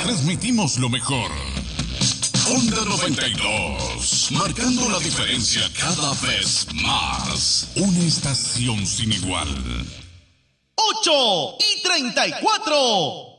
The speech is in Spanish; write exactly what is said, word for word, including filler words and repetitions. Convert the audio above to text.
transmitimos lo mejor. Onda noventa y dos, marcando la diferencia cada vez más. Una estación sin igual. ocho y treinta y cuatro.